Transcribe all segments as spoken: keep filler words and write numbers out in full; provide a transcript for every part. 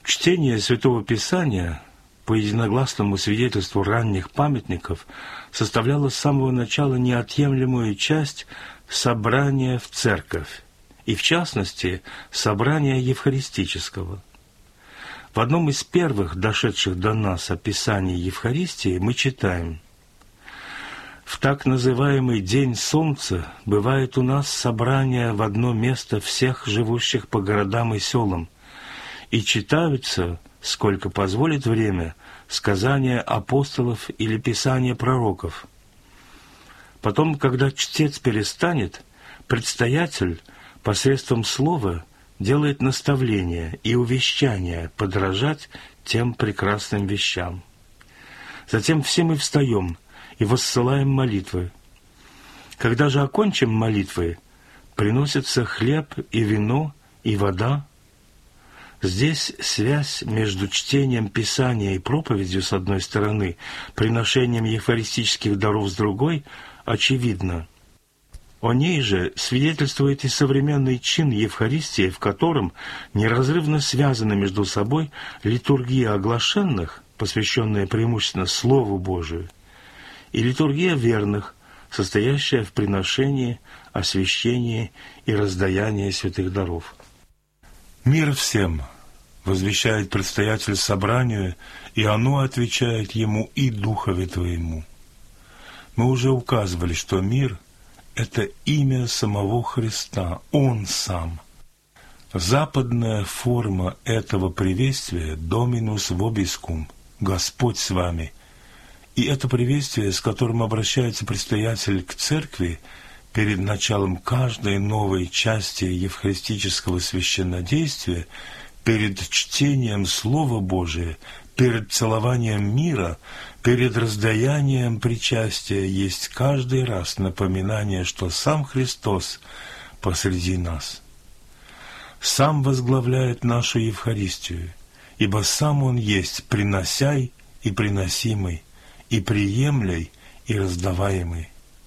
Чтение Святого Писания, по единогласному свидетельству ранних памятников, составляло с самого начала неотъемлемую часть собрания в церковь, и в частности, собрания евхаристического. В одном из первых дошедших до нас описаний Евхаристии мы читаем: «В так называемый День Солнца бывает у нас собрание в одно место всех живущих по городам и селам, и читаются, сколько позволит время, сказания апостолов или писания пророков. Потом, когда чтец перестанет, предстоятель посредством слова делает наставление и увещание подражать тем прекрасным вещам. Затем все мы встаем и воссылаем молитвы. Когда же окончим молитвы, приносится хлеб и вино и вода». Здесь связь между чтением Писания и проповедью с одной стороны, приношением евхаристических даров с другой, очевидна. О ней же свидетельствует и современный чин Евхаристии, в котором неразрывно связаны между собой литургия оглашенных, посвященная преимущественно Слову Божию, и литургия верных, состоящая в приношении, освящении и раздаянии святых даров. «Мир всем», — возвещает предстоятель собранию, и оно отвечает ему и Духове Твоему. Мы уже указывали, что мир — это имя самого Христа, Он Сам. Западная форма этого приветствия — «Dominus vobiscum», «Господь с вами». И это приветствие, с которым обращается предстоятель к церкви перед началом каждой новой части евхаристического священнодействия, перед чтением Слова Божия, перед целованием мира, перед раздаянием причастия, есть каждый раз напоминание, что сам Христос посреди нас. Сам возглавляет нашу Евхаристию, ибо сам Он есть приносяй и приносимый, и приемляй и раздаваемый.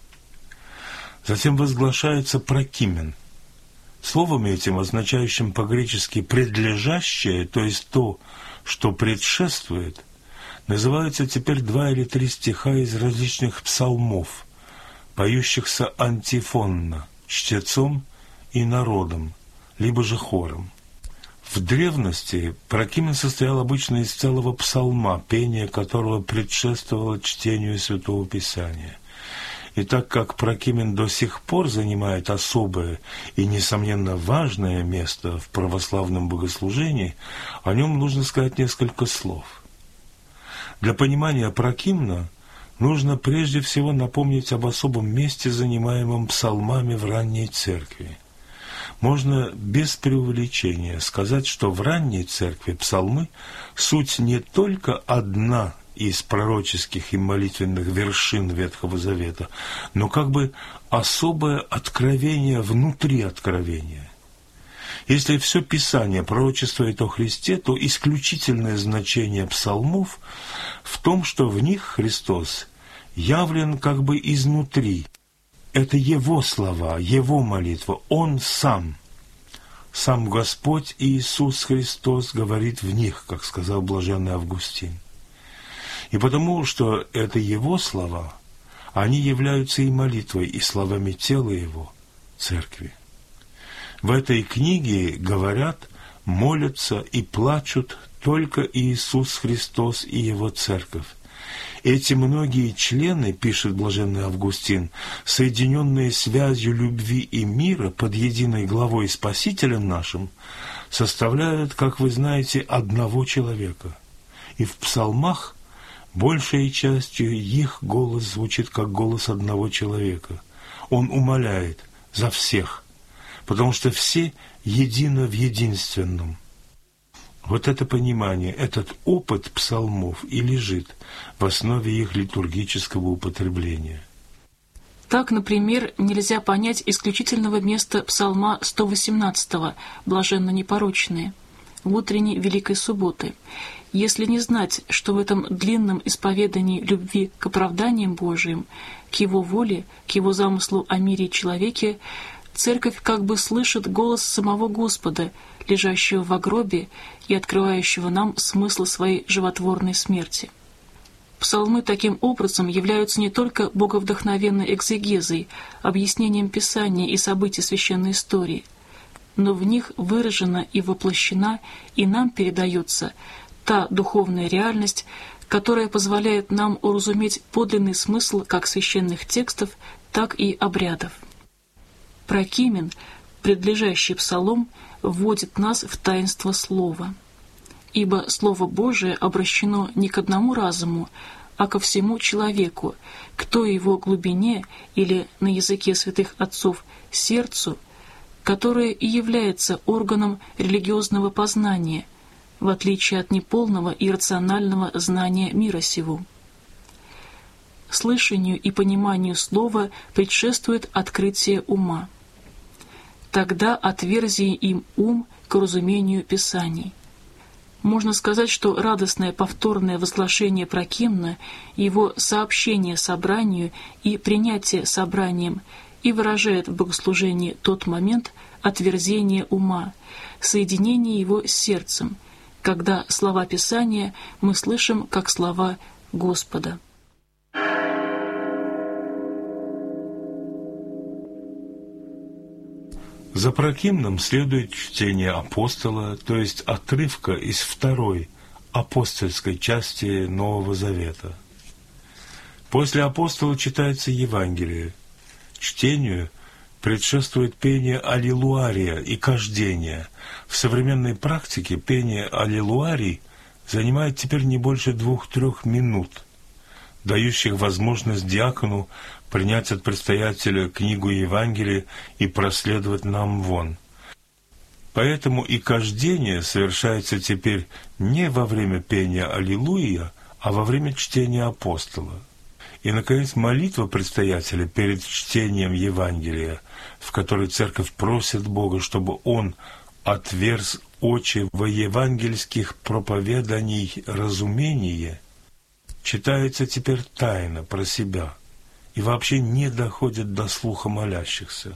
Затем возглашается прокимен. Словом этим, означающим по-гречески «предлежащее», то есть то, что предшествует, называются теперь два или три стиха из различных псалмов, поющихся антифонно, чтецом и народом, либо же хором. В древности прокимен состоял обычно из целого псалма, пение которого предшествовало чтению Святого Писания. И так как прокимен до сих пор занимает особое и, несомненно, важное место в православном богослужении, о нем нужно сказать несколько слов. Для понимания прокимена нужно прежде всего напомнить об особом месте, занимаемом псалмами в ранней церкви. Можно без преувеличения сказать, что в ранней церкви псалмы – суть не только одна из пророческих и молитвенных вершин Ветхого Завета, но как бы особое откровение внутри откровения. Если все Писание пророчествует о Христе, то исключительное значение псалмов в том, что в них Христос явлен как бы изнутри. Это Его слова, Его молитва, Он Сам. Сам Господь Иисус Христос говорит в них, как сказал блаженный Августин. И потому, что это Его слова, они являются и молитвой, и словами тела Его, Церкви. В этой книге говорят, молятся и плачут только Иисус Христос и Его Церковь. Эти многие члены, пишет блаженный Августин, соединенные связью любви и мира под единой главой Спасителем нашим, составляют, как вы знаете, одного человека. И в псалмах большей частью их голос звучит как голос одного человека. Он умоляет за всех, потому что все едино в единственном. Вот это понимание, этот опыт псалмов и лежит в основе их литургического употребления. Так, например, нельзя понять исключительного места псалма сто восемнадцатого «Блаженно непорочные» в утренней Великой Субботы, если не знать, что в этом длинном исповедании любви к оправданиям Божиим, к Его воле, к Его замыслу о мире и человеке церковь как бы слышит голос самого Господа, лежащего в гробе и открывающего нам смысл своей животворной смерти. Псалмы таким образом являются не только боговдохновенной экзегезой, объяснением Писания и событий священной истории, но в них выражена и воплощена, и нам передается та духовная реальность, которая позволяет нам уразуметь подлинный смысл как священных текстов, так и обрядов. Прокимен, предлежащий псалом, вводит нас в таинство слова. Ибо Слово Божие обращено не к одному разуму, а ко всему человеку, к той его глубине, или на языке святых отцов сердцу, которое и является органом религиозного познания, в отличие от неполного и рационального знания мира сего. Слышанию и пониманию слова предшествует открытие ума. Тогда отверзи им ум к разумению Писаний. Можно сказать, что радостное повторное возглашение Прокимна, его сообщение собранию и принятие собранием и выражает в богослужении тот момент отверзения ума, соединение его с сердцем, когда слова Писания мы слышим как слова Господа. За Прокимном следует чтение апостола, то есть отрывка из второй апостольской части Нового Завета. После апостола читается Евангелие. Чтению предшествует пение аллилуария и кождение. В современной практике пение аллилуарий занимает теперь не больше двух-трех минут, дающих возможность диакону принять от предстоятеля книгу Евангелия и проследовать нам вон. Поэтому и кождение совершается теперь не во время пения «Аллилуйя», а во время чтения апостола. И, наконец, молитва предстоятеля перед чтением Евангелия, в которой церковь просит Бога, чтобы Он отверз очи во евангельских проповеданий разумение, читается теперь тайно про себя и вообще не доходит до слуха молящихся.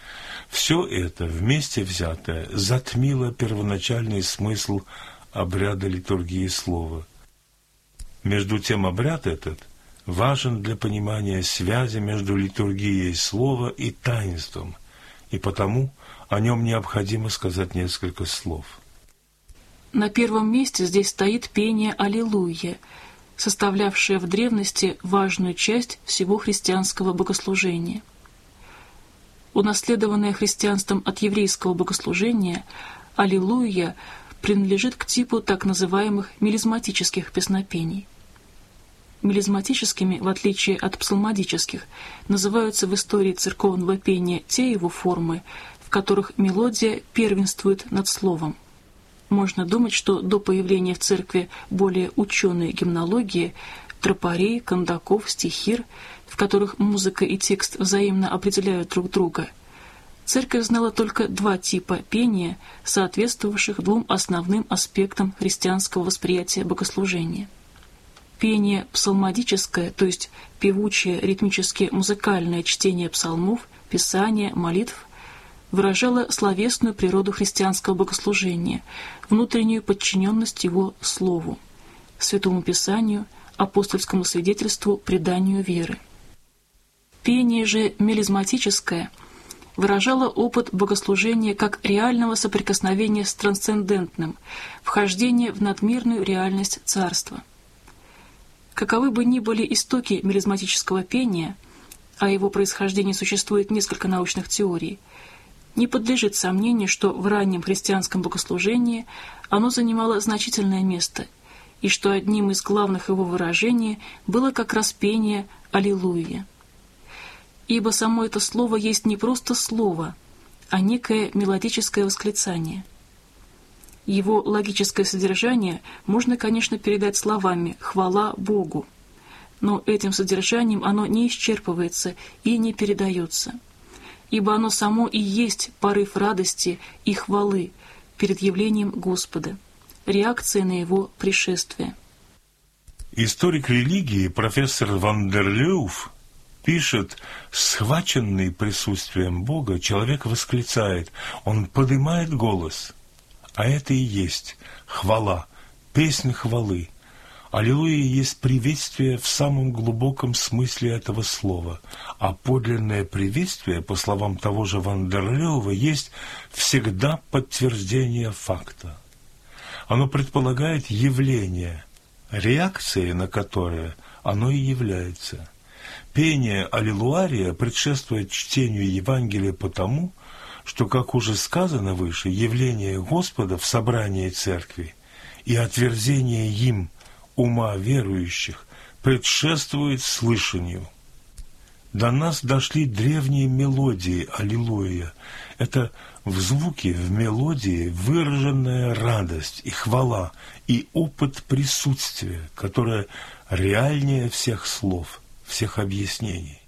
Все это, вместе взятое, затмило первоначальный смысл обряда литургии слова. Между тем, обряд этот важен для понимания связи между литургией слова и таинством, и потому о нем необходимо сказать несколько слов. На первом месте здесь стоит пение «Аллилуйя», составлявшее в древности важную часть всего христианского богослужения. Унаследованное христианством от еврейского богослужения, «Аллилуйя» принадлежит к типу так называемых мелизматических песнопений. Мелизматическими, в отличие от псалмодических, называются в истории церковного пения те его формы, в которых мелодия первенствует над словом. Можно думать, что до появления в церкви более ученой гимнологии, тропарей, кондаков, стихир, в которых музыка и текст взаимно определяют друг друга, церковь знала только два типа пения, соответствовавших двум основным аспектам христианского восприятия богослужения. Пение псалмодическое, то есть певучее, ритмически музыкальное чтение псалмов, писания, молитв, выражало словесную природу христианского богослужения, внутреннюю подчиненность его слову, Святому Писанию, апостольскому свидетельству, преданию веры. Пение же мелизматическое выражало опыт богослужения как реального соприкосновения с трансцендентным, вхождения в надмирную реальность царства. Каковы бы ни были истоки мелизматического пения, о его происхождении существует несколько научных теорий, не подлежит сомнению, что в раннем христианском богослужении оно занимало значительное место, и что одним из главных его выражений было как раз пение «Аллилуйя». Ибо само это слово есть не просто слово, а некое мелодическое восклицание. Его логическое содержание можно, конечно, передать словами «хвала Богу», но этим содержанием оно не исчерпывается и не передается, ибо оно само и есть порыв радости и хвалы перед явлением Господа, реакция на его пришествие. Историк религии профессор Ван дер Леув пишет: схваченный присутствием Бога, человек восклицает, он поднимает голос. А это и есть хвала, песнь хвалы. Аллилуйя есть приветствие в самом глубоком смысле этого слова, а подлинное приветствие, по словам того же Вандерлеова, есть всегда подтверждение факта. Оно предполагает явление, реакцией на которое оно и является. Пение аллилуария предшествует чтению Евангелия потому, что, как уже сказано выше, явление Господа в собрании церкви и отверзение им ума верующих предшествует слышанию. До нас дошли древние мелодии аллилуйя. Это в звуке, в мелодии выраженная радость и хвала, и опыт присутствия, которое реальнее всех слов, всех объяснений.